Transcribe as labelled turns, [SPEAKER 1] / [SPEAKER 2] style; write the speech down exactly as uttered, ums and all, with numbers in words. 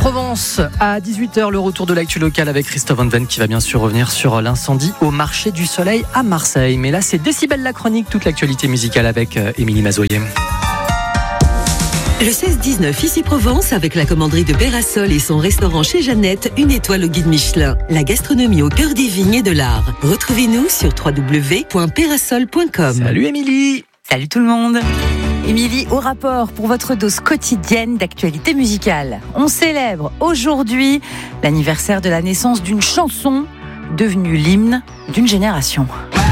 [SPEAKER 1] Provence, à dix-huit heures, le retour de l'actu locale avec Christophe Van Ven qui va bien sûr revenir sur l'incendie au marché du Soleil à Marseille. Mais là, c'est Décibel la chronique, toute l'actualité musicale avec euh, Émilie Mazoyer.
[SPEAKER 2] Le seize dix-neuf, ici Provence, avec la commanderie de Pérasol et son restaurant chez Jeannette, une étoile au guide Michelin. La gastronomie au cœur des vignes et de l'art. Retrouvez-nous sur w w w point pérasol point com.
[SPEAKER 1] Salut Émilie.
[SPEAKER 3] Salut tout le monde. Émilie, au rapport pour votre dose quotidienne d'actualité musicale. On célèbre aujourd'hui l'anniversaire de la naissance d'une chanson devenue l'hymne d'une génération.